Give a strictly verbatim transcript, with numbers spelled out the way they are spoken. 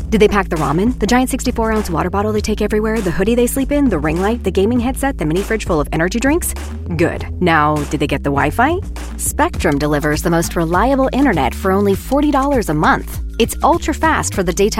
Did they pack the ramen, the giant sixty-four ounce water bottle they take everywhere, the hoodie they sleep in, the ring light, the gaming headset, the mini fridge full of energy drinks? Good. Now, did they get the Wi-Fi? Spectrum delivers the most reliable internet for only forty dollars a month. It's ultra-fast for the daytime